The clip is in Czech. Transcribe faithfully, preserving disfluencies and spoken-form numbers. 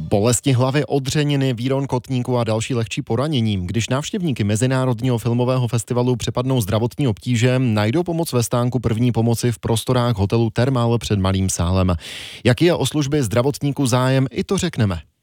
Bolesti hlavy, odřeniny, výron kotníku a další lehčí poranění. Když návštěvníky Mezinárodního filmového festivalu přepadnou zdravotní obtíže, najdou pomoc ve stánku první pomoci v prostorách hotelu Thermal před Malým sálem. Jaký je o služby zdravotníků zájem, i to řekneme.